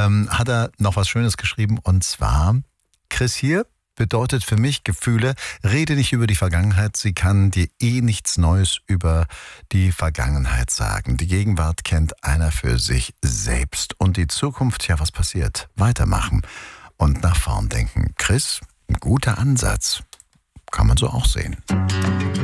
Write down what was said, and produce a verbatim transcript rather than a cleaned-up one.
ähm, hat er noch was Schönes geschrieben. Und zwar, Chris hier bedeutet für mich Gefühle, rede nicht über die Vergangenheit, sie kann dir eh nichts Neues über die Vergangenheit sagen. Die Gegenwart kennt einer für sich selbst. Und die Zukunft, ja, was passiert? Weitermachen und nach vorn denken. Chris, ein guter Ansatz. Kann man so auch sehen.